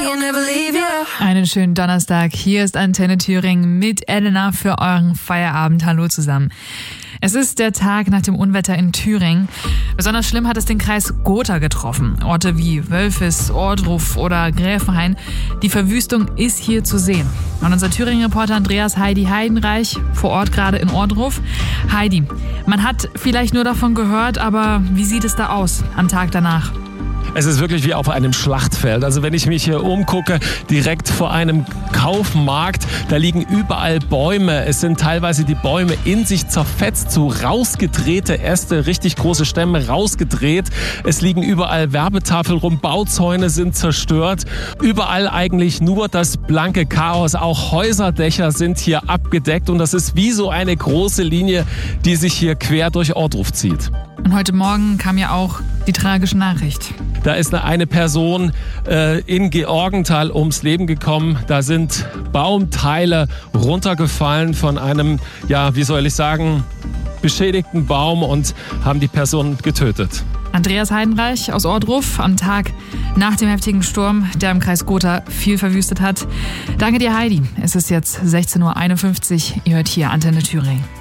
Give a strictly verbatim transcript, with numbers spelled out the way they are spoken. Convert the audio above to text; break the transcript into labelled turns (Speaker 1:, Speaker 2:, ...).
Speaker 1: Einen schönen Donnerstag. Hier ist Antenne Thüringen mit Elena für euren Feierabend. Hallo zusammen. Es ist der Tag nach dem Unwetter in Thüringen. Besonders schlimm hat es den Kreis Gotha getroffen. Orte wie Wölfis, Ohrdruf oder Gräfenhain. Die Verwüstung ist hier zu sehen. Und unser Thüringen-Reporter Andreas Heidi Heidenreich vor Ort gerade in Ohrdruf. Heidi, man hat vielleicht nur davon gehört, aber wie sieht es da aus am Tag danach?
Speaker 2: Es ist wirklich wie auf einem Schlachtfeld. Also wenn ich mich hier umgucke, direkt vor einem Kaufmarkt, da liegen überall Bäume. Es sind teilweise die Bäume in sich zerfetzt, so rausgedrehte Äste, richtig große Stämme rausgedreht. Es liegen überall Werbetafeln rum, Bauzäune sind zerstört. Überall eigentlich nur das blanke Chaos. Auch Häuserdächer sind hier abgedeckt und das ist wie so eine große Linie, die sich hier quer durch Ohrdruf zieht.
Speaker 1: Und heute Morgen kam ja auch die tragische Nachricht.
Speaker 2: Da ist eine Person äh, in Georgenthal ums Leben gekommen. Da sind Baumteile runtergefallen von einem, ja, wie soll ich sagen, beschädigten Baum und haben die Person getötet.
Speaker 1: Andreas Heidenreich aus Ohrdruf am Tag nach dem heftigen Sturm, der im Kreis Gotha viel verwüstet hat. Danke dir, Heidi. Es ist jetzt sechzehn Uhr einundfünfzig. Ihr hört hier Antenne Thüringen.